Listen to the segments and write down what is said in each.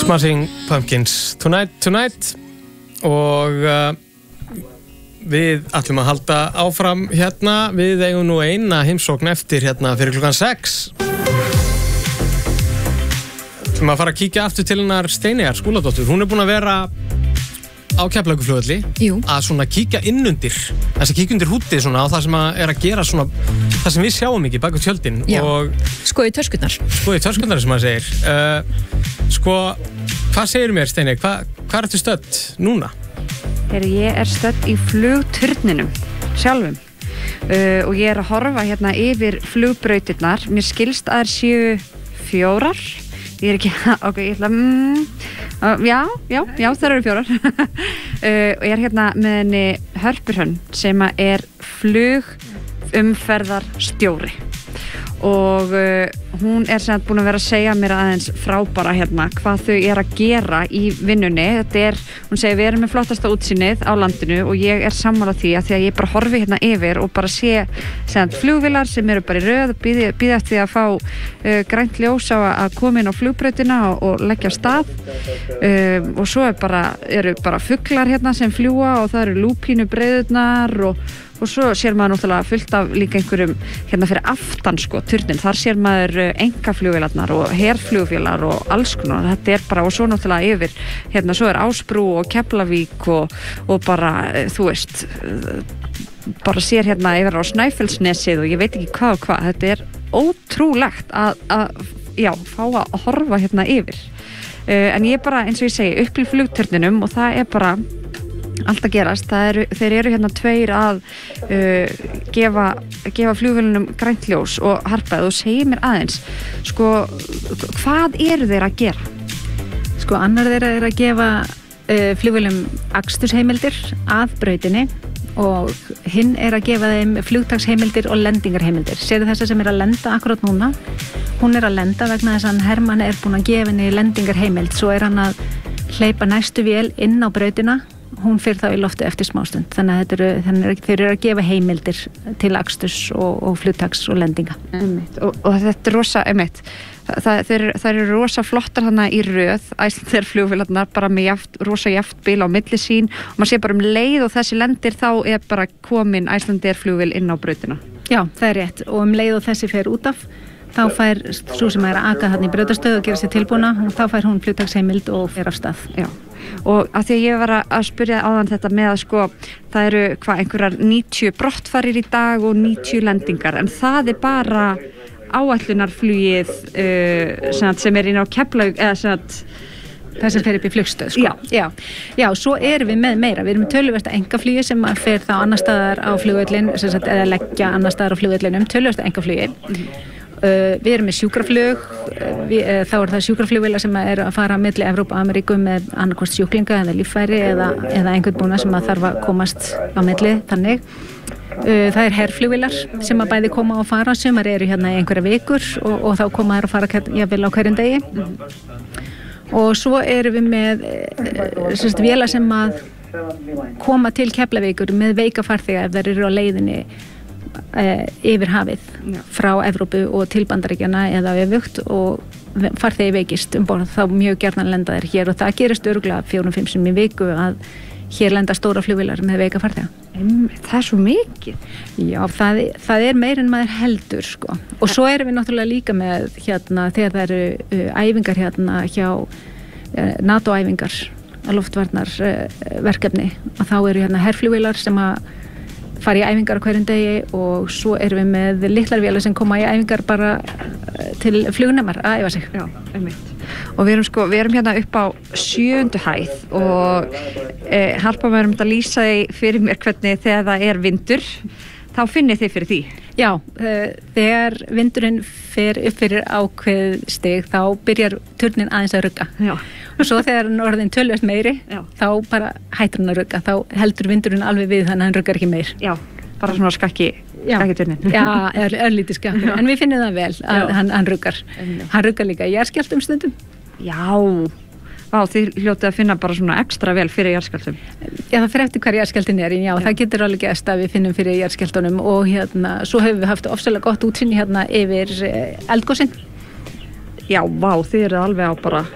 Smashing Pumpkins Tonight og við ætlum að halda áfram hérna, við eigum nú eina heimsókn eftir hérna fyrir klukkan 6. Við ætlum að fara að kíkja aftur til hennar Steineyjar Skúladóttur. Hún búin að vera á Keflavíkurflugvelli að svona kíkja innundir, þess að kíkja undir hútið svona á það sem að gera svona það sem við sjáum ekki bak við tjöldin. Já. Og skoði töskurnar sem maður segir. Hvað segir mér, Steiney? Hvað ertu stödd núna? Ég stödd í flugturninum sjálfum og ég að horfa hérna yfir flugbrautirnar. Mér skilst að séu 4. Ég ekki, ok, ég ætla já, það eru 4 og ég hérna með henni Hörpu Hrönn sem flugumferðarstjóri og hún sem búin að vera að segja mér aðeins frá bara hérna hvað þau að gera í vinnunni. Hún segir við erum með flottasta útsýnið á landinu og ég sammála því að því að ég bara horfi hérna yfir og bara sé flugvélar sem eru bara í röð og bíða eftir að fá grænt ljós á að koma inn á flugbrautina og leggja af stað og svo eru bara fuglar hérna sem fljúa og það eru lúpínu breiðurnar og svo sér maður náttúrulega fullt af líka einhverjum hérna fyrir aftan sko turnin, þar sér maður einkaflugvélarnar og herflugvélar og alls konar, þetta bara og svo náttúrulega yfir, hérna svo Ásbrú og Keflavík og bara þú veist bara sér hérna yfir á Snæfellsnesið og ég veit ekki hvað og hvað, þetta ótrúlegt að fá að horfa hérna yfir en ég bara eins og ég segi upp í flugturninum og það bara allt að gerast, þeir eru hérna 2 að gefa flugvélunum grænt ljós og Harpa, þú segir mér aðeins sko, hvað eru þeir að gera? Sko, annar þeirra að gefa flugvélum akstursheimildir að brautinni og hinn að gefa þeim flugtaksheimildir og lendingarheimildir. Sérðu þessa sem að lenda akkurat núna? Hún að lenda vegna þess að Hermann búin að gefa henni lendingarheimild, svo hann að hleypa næstu vél inn á brautina. Hún fyrir þá í lofti eftir smástund, þannig að þeir eru að gefa heimildir til aksturs og flugtaks og lendinga. Og þetta rosa, þeir eru rosa flottar þarna í röð, Icelandair flugvélarnar bara með rosa jaft bil á milli sín og maður sé bara leið og þessi lendir þá bara komin Icelandair flugvél inn á brautina. Já, það rétt og leið og þessi fer út af þá fær svo sem að aka þarna í brautastöð og gera sér tilbúna, þá fær hún flugtaksheimild og fer af stað. Já. Og að því að ég var að spyrja áðan þetta með að sko, það eru einhverjar 90 brottfarir í dag og 90 lendingar, en það bara áætlunarflugið sem inn á Keflavík eða það sem fer upp í flugstöð sko. Já, svo erum við með meira. Við erum með töluvert einkaflugi sem fer þá annar staðar á flugvöllin eða leggja annar staðar á flugvöllinum, töluvert einkaflugi. Við erum með sjúkraflug, þá það sjúkraflugvélar sem að fara milli Evrópu og Ameríku með annarkvort sjúklinga eða líffæri eða einhvern búna sem að þarf að komast á milli þannig. Það herflugvélar sem að bæði koma og fara, sumar eru hérna í einhverja vikur og þá koma þær að fara jafnvel á hverjum degi. Og svo erum við með vélar sem að koma til Keflavíkur með veika farþega ef þær eru á leiðinni yfir hafið frá Evrópu og til Bandaríkjanna eða öfugt og farþegi veikist borð þá mjög gjarnan lenda þeir hér og það gerist örugglega 4-5 sinnum í viku að hér lenda stóra flugvélar með veika farþega. Það svo mikið? Já, það meir en maður heldur sko. Og svo erum við náttúrulega líka með hérna þegar það eru æfingar hérna hjá NATO-æfingar að loftvarnar verkefni og þá eru hérna herflugvélar sem að fara í æfingar á hverjum degi og svo erum við með litlar vélar sem koma í æfingar bara til flugnemar að æfa sig. Já, og við erum hérna upp á 7. hæð og Harpa mér að lýsa því fyrir mér hvernig þegar það vindur þá finnið þið fyrir því? Já, þegar vindurinn fer upp fyrir ákveð stig þá byrjar turnin aðeins að rugga. Já. Og svo þegar hann orðin tölvöld meiri þá bara hættur hann að rugga, þá heldur vindurinn alveg við þannig að hann ruggar ekki meir. Já, bara svona skakki turnin. Já, örlítið skakki, en við finnum það vel að hann ruggar. Hann ruggar líka í jarðskjálftum stundum. Já, þið hljótið að finna bara svona ekstra vel fyrir jarðskjálftum. Já, það fyrir eftir hver jarðskjálftin já, það getur alveg gerst að við finnum fyrir jarðskjálftunum og hérna, svo hefur við haft ofsalega gott útsýni hérna yfir eldgosinn. Já, þið eru alveg á bara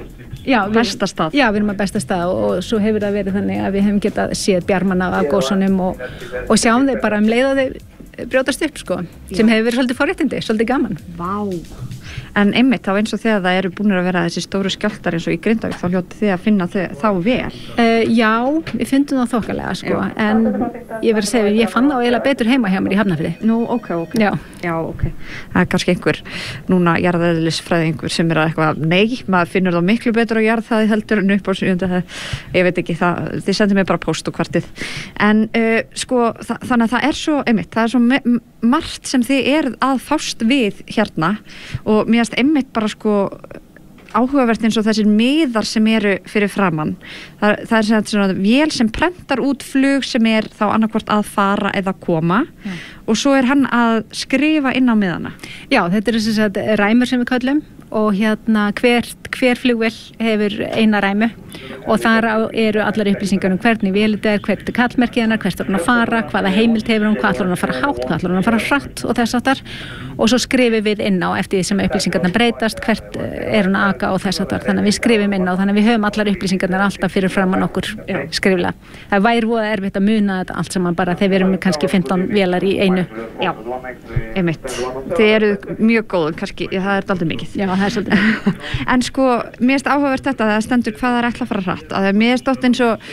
besta stað. Já, við erum að besta stað og svo hefur það verið þannig að við hefum getað séð bjarmana af gósunum og sjáum þau bara leið og þau brjótast upp sko, sem hefur verið svolítið forréttindi, svolítið gaman. Vá. En einmitt þá eins og þegar það eru búinir að vera þessi stóru skjálftar eins og í Grindavík þá hljótið þið að finna þá vel. Já, við fundum það þokkalega sko, en ég verð að segja, ég fann það eiginlega betur heima hjá mér í Hafnarfirði. Nú, ok. Já, ok. Það kannski einhver núna jarðeðlisfræðingur sem eitthvað, nei, maður finnur það miklu betur á jarðhæð heldur en upp á 7. hæð. Ég veit ekki, þið sendir mér bara póst og kvartið. En sko, þannig að það er svo, einmitt, það er svo margt sem þið eruð að fást við hérna og mér finnst einmitt bara sko áhugavert eins og þessir miðar sem eru fyrir framann. Það er svona vél sem prentar út flug sem þá annarkvort að fara eða koma og svo er hann að skrifa inn á miðana. Já, þetta er þess að ræmur sem við köllum og hérna hver flugvél hefur eina ræmu og þar eru allar upplýsingar hvernig vél þetta hvert kallmerkið hennar, hvert hún að fara, hvaða heimild hefur hún, hvað ætlar hún að fara hátt, hvað ætlar hún að fara hratt og þess aftar og svo skrifum við inn á eftir því sem upplýsingarna breytast, hvert hún að aka og þess aftar, þannig að við skrifum inn á þannig að við höfum allar upplýsingarna alltaf fyrir framan okkur skriflega. Það væri voða erfitt að muna þetta allt saman bara þegar við erum kannski 15 vélar í einu. Já, einmitt. Þið eru mjög góð, kannski, það er dálítið mikið. Já, það er svolítið mikið. En sko, mér finnst áhugavert þetta að það stendur hvað það er ætla að fara hratt. Að mér finnst oft eins og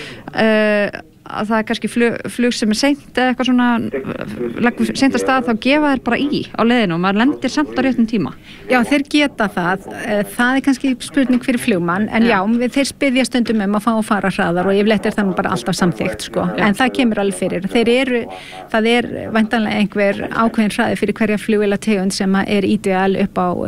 að það er kannski flug sem er seint eða eitthvað svona leggur seint að stað, þá gefa þeir bara í á leiðinu og maður lendir samt á réttum tíma. Já, þeir geta það. Það er kannski spurning fyrir flugmann, en já, þeir spyrja stundum að fá að fara hraðar og yfirleitt er það bara alltaf samþykkt, sko. En það kemur alveg fyrir. Það er væntanlega einhver ákveðin hraði fyrir hverja flugvélategund sem er ídeal upp á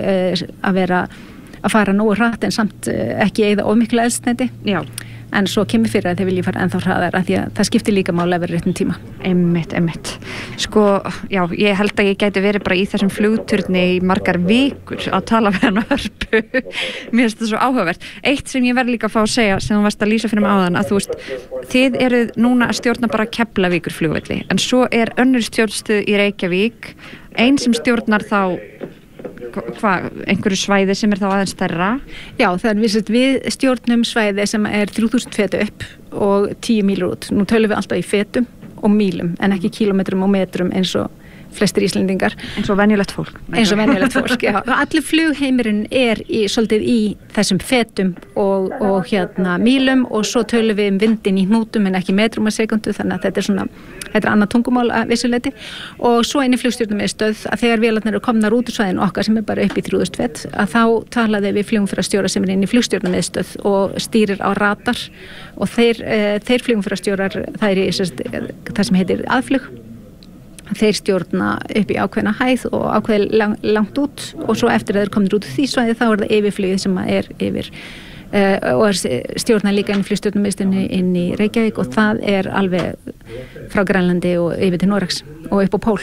að fara nógu hratt en samt ekki eyða of miklu eldsneyti. Já. En svo kemur fyrir að þeir vilja fara ennþá hraðar af því að það skiptir líka máli að vera réttum tíma. Einmitt. Sko, já, ég held að ég gæti verið bara í þessum flugturni í margar vikur að tala við hana Hörpu. Mér finnst það svo áhugavert. Eitt sem ég verð líka að fá að segja sem þú varst að lýsa fyrir mig áðan að þú veist, þið eruð núna að stjórna bara Keflavíkur flugvelli en svo er önnur stjórnstöð í Reykjavík, ein sem stjórnar þá einhverju svæði sem er þá aðeins stærra? Já, það er við stjórnum svæði sem er 3000 fetu upp og 10 mílur út. Nú tölum við alltaf í fetum og mílum en ekki kílómetrum og metrum eins og flestir Íslendingar. Eins og venjulegt fólk. Eins og venjulegt fólk, já. Allir flugheimurinn er svolítið í þessum fetum og mílum og svo tölum við vindin í hnútum en ekki metrum á sekundu þannig að þetta er annað tungumál að vissuleyti og svo inn í flugstjórnumiðstöð að þegar vélarnar eru komnar út úr svæðinu okkar sem er bara upp í 3000 fet að þá talaði við flugumferðarstjóra sem er inn í flugstjórnumiðstöð og stýrir á radar og þeir flugumferðarstjórar það er það sem heitir aðflug. Þeir stjórna upp í ákveðna hæð og ákveði langt út og svo eftir að þeir komnir út úr því svæði þá er það yfirflugið sem er yfir og er stjórna líka inn í flugstjórnumiðstöðinni inn í Reykjavík og það er alveg frá Grænlandi og yfir til Noregs og upp á Pól.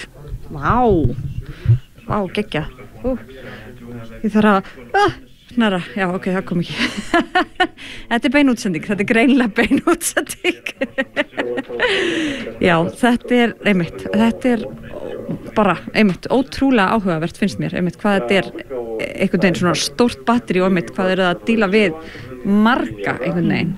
Vá, geggjað. Ég þarf að snara, já, ok, það kom ekki. Þetta er beinútsending, þetta er greinilega beinútsending. Já, þetta er bara, ótrúlega áhugavert finnst mér, hvað þetta er einhvern veginn svona stórt batteri og hvað eru það að díla við marga einhvern veginn.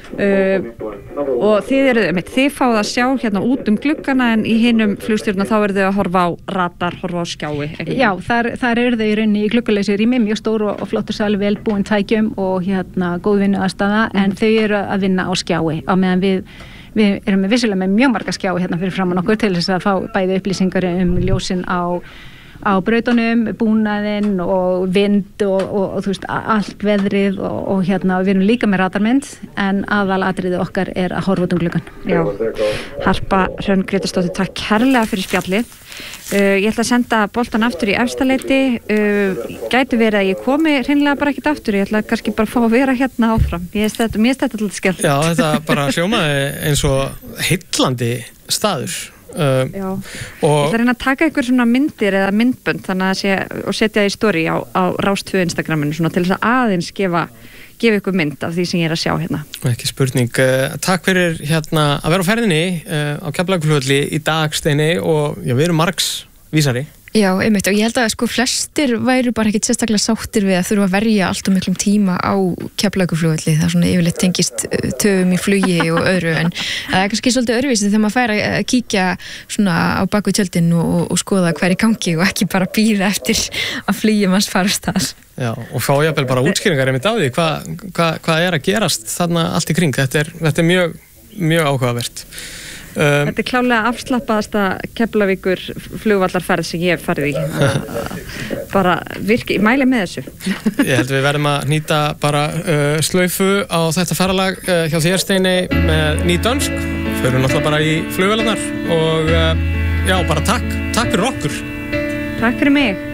Og þið fáið að sjá hérna út gluggana en í hinum flugstjórna þá eru þau að horfa á radar, horfa á skjái. Já, þar eru þau í rauninni í gluggaleysi rými, mjög stór og flottur sali, vel búin tækjum og góð vinnuaðstaða en þau eru að vinna á skjái á meðan við erum vissulega með mjög marga skjái hérna fyrir framan okkur til þess að fá bæði upplýsingar ljósin á brautunum, búnaðinn og vind og þú veist allt veðrið og við erum líka með radarmynd en aðalatriðið okkar er að horfa út gluggann. Já, Harpa Hrönn Grétarsdóttir, takk kærlega fyrir spjallið. Ég ætla að senda boltan aftur í Efstaleiti. Gæti verið að ég komi hreinlega bara ekkert aftur. Ég ætla kannski bara að fá að vera hérna áfram. Mér finnst þetta alltaf skemmt. Já, þetta bara hljómaði eins og heillandi staður. Ég ætla að reyna að taka ykkur svona myndir eða myndbönd og setja það í story á Rás 2 Instagraminu svona, til þess að aðeins gefa ykkur mynd af því sem ég er að sjá hérna. Ekki spurning. Takk fyrir hérna að vera á ferðinni á Keflavíkurflugvelli í dag, Steini, og við erum margs vísari. Já, einmitt, og ég held að sko flestir væru bara ekkit sérstaklega sáttir við að þurfa að verja allt miklum tíma á Keflavíkurflugvelli, það svona yfirleitt tengist töfum í flugi og öðru, en það kannski svolítið öðruvísi þegar maður fær að kíkja svona á baku tjöldin og skoða hvað í gangi og ekki bara bíða eftir að flugið manns farast þar. Já, og fá jafnvel bara útskýringar einmitt á því hvað að gerast þarna allt í kring. Þetta er mjög áhugavert. Þetta klálega afslappaðasta Keflavíkur flugvallarferð sem ég hef farið í. Bara ég mæli með þessu. Ég held við verðum að nýta bara slaufu á þetta ferðalag hjá þér, Steini, með Nýdönsk. Förum náttúrulega bara í flugvélarnar og já, bara takk fyrir okkur. Takk fyrir mig.